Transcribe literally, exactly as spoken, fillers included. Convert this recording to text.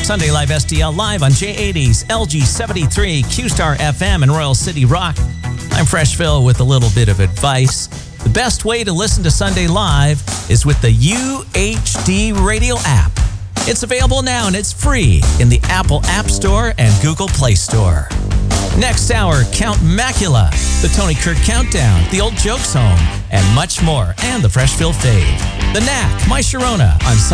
Sunday Live S D L live on J eighty's L G seventy-three, Q-Star F M, and Royal City Rock. I'm Fresh Phil with a little bit of advice. The best way to listen to Sunday Live is with the U H D Radio app. It's available now and it's free in the Apple App Store and Google Play Store. Next hour, Count Macula, the Tony Kirk Countdown, the Old Jokes Home, and much more, and the Fresh Phil Fade. The Knack, My Sharona on